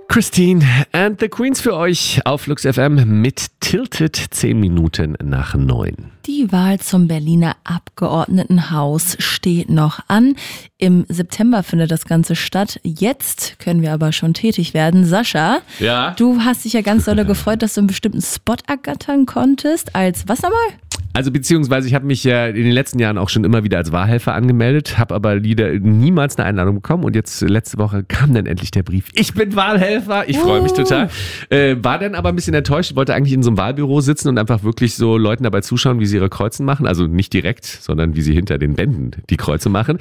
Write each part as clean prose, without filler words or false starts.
Christine and the Queens für euch auf Flux FM mit Tilted 10 Minuten nach 9. Die Wahl zum Berliner Abgeordnetenhaus steht noch an. Im September findet das Ganze statt. Jetzt können wir aber schon tätig werden. Sascha, Ja? du hast dich ja ganz doll gefreut, dass du einen bestimmten Spot ergattern konntest. Als was nochmal? Also beziehungsweise ich habe mich ja in den letzten Jahren auch schon immer wieder als Wahlhelfer angemeldet, habe aber niemals eine Einladung bekommen und jetzt letzte Woche kam dann endlich der Brief. Ich bin Wahlhelfer, ich freue mich total. War dann aber ein bisschen enttäuscht, wollte eigentlich in so einem Wahlbüro sitzen und einfach wirklich so Leuten dabei zuschauen, wie sie ihre Kreuze machen. Also nicht direkt, sondern wie sie hinter den Bänden die Kreuze machen.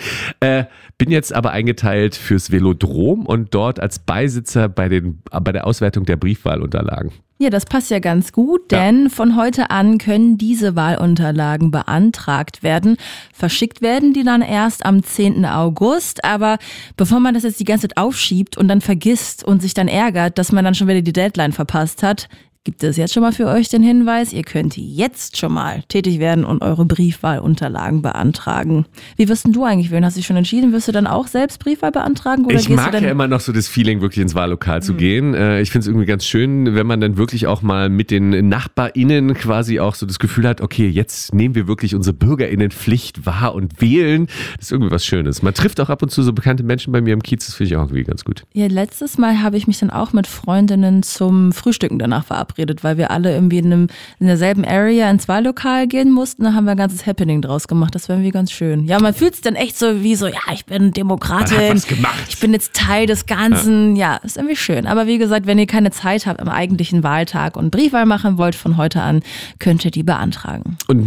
Bin jetzt aber eingeteilt fürs Velodrom und dort als Beisitzer bei der Auswertung der Briefwahlunterlagen. Ja, das passt ja ganz gut, denn von heute an können diese Wahlunterlagen beantragt werden. Verschickt werden die dann erst am 10. August. Aber bevor man das jetzt die ganze Zeit aufschiebt und dann vergisst und sich dann ärgert, dass man dann schon wieder die Deadline verpasst hat, gibt es jetzt schon mal für euch den Hinweis, ihr könnt jetzt schon mal tätig werden und eure Briefwahlunterlagen beantragen. Wie wirst denn du eigentlich wählen? Hast du dich schon entschieden? Wirst du dann auch selbst Briefwahl beantragen? Oder Ich mag ja immer noch so das Feeling, wirklich ins Wahllokal zu gehen. Ich finde es irgendwie ganz schön, wenn man dann wirklich auch mal mit den NachbarInnen quasi auch so das Gefühl hat, okay, jetzt nehmen wir wirklich unsere BürgerInnenpflicht wahr und wählen. Das ist irgendwie was Schönes. Man trifft auch ab und zu so bekannte Menschen bei mir im Kiez, das finde ich auch irgendwie ganz gut. Ja, letztes Mal habe ich mich dann auch mit Freundinnen zum Frühstücken danach verabredet, weil wir alle irgendwie in derselben Area ins Wahllokal gehen mussten. Da haben wir ein ganzes Happening draus gemacht. Das war irgendwie ganz schön. Ja, man fühlt es dann echt so wie so, ja, ich bin Demokratin. Man hat was gemacht. Ich bin jetzt Teil des Ganzen. Ja, ist irgendwie schön. Aber wie gesagt, wenn ihr keine Zeit habt am eigentlichen Wahltag und Briefwahl machen wollt von heute an, könnt ihr die beantragen. Und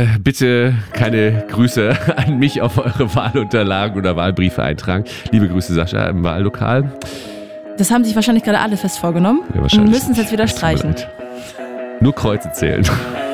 bitte keine Grüße an mich auf eure Wahlunterlagen oder Wahlbriefe eintragen. Liebe Grüße, Sascha, im Wahllokal. Das haben sich wahrscheinlich gerade alle fest vorgenommen. Ja, wahrscheinlich. Und müssen es jetzt wieder streichen. Nur Kreuze zählen.